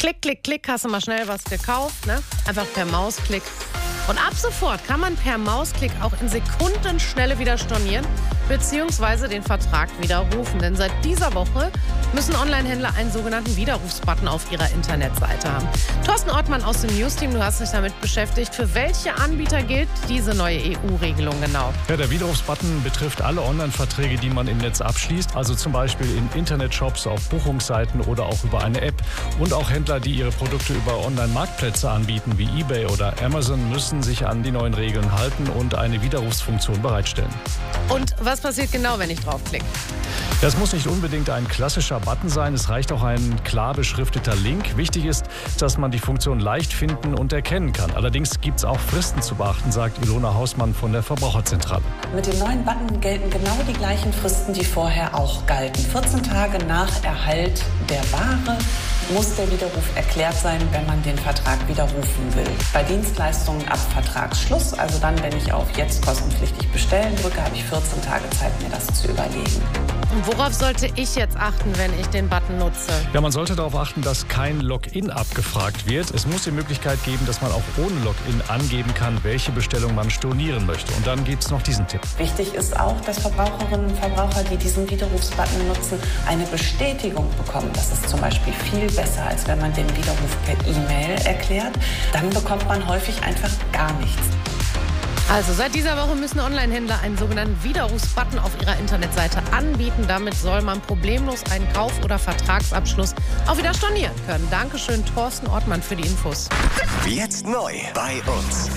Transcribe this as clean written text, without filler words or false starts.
Klick, klick, klick, hast du mal schnell was gekauft, ne? Einfach per Mausklick. Und ab sofort kann man per Mausklick auch in Sekundenschnelle wieder stornieren bzw. den Vertrag widerrufen. Denn seit dieser Woche müssen Onlinehändler einen sogenannten Widerrufsbutton auf ihrer Internetseite haben. Thorsten Ortmann aus dem News-Team, du hast dich damit beschäftigt. Für welche Anbieter gilt diese neue EU-Regelung genau? Ja, der Widerrufsbutton betrifft alle Online-Verträge, die man im Netz abschließt. Also zum Beispiel in Internetshops, auf Buchungsseiten oder auch über eine App. Und auch Händler, die ihre Produkte über Online-Marktplätze anbieten, wie eBay oder Amazon, müssen sich an die neuen Regeln halten und eine Widerrufsfunktion bereitstellen. Und was passiert genau, wenn ich draufklicke? Das muss nicht unbedingt ein klassischer Button sein, es reicht auch ein klar beschrifteter Link. Wichtig ist, dass man die Funktion leicht finden und erkennen kann. Allerdings gibt es auch Fristen zu beachten, sagt Ilona Hausmann von der Verbraucherzentrale. Mit dem neuen Button gelten genau die gleichen Fristen, die vorher auch galten. 14 Tage nach Erhalt der Ware muss der Widerruf erklärt sein, wenn man den Vertrag widerrufen will. Bei Dienstleistungen ab Vertragsschluss, also dann, wenn ich auf Jetzt kostenpflichtig bestellen drücke, habe ich 14 Tage Zeit, mir das zu überlegen. Und worauf sollte ich jetzt achten, wenn ich den Button nutze? Ja, man sollte darauf achten, dass kein Login abgefragt wird. Es muss die Möglichkeit geben, dass man auch ohne Login angeben kann, welche Bestellung man stornieren möchte. Und dann gibt es noch diesen Tipp. Wichtig ist auch, dass Verbraucherinnen und Verbraucher, die diesen Widerrufsbutton nutzen, eine Bestätigung bekommen. Das ist zum Beispiel viel besser, als wenn man den Widerruf per E-Mail erklärt. Dann bekommt man häufig einfach gar nichts. Also seit dieser Woche müssen Onlinehändler einen sogenannten Widerrufsbutton auf ihrer Internetseite anbieten. Damit soll man problemlos einen Kauf- oder Vertragsabschluss auch wieder stornieren können. Dankeschön, Thorsten Ortmann, für die Infos. Jetzt neu bei uns.